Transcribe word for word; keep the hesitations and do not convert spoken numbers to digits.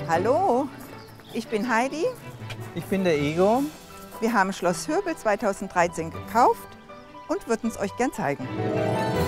Hallo, ich bin Heidi. Ich bin der Igor. Wir haben Schloss Hürbil zweitausenddreizehn gekauft und würden es euch gern zeigen.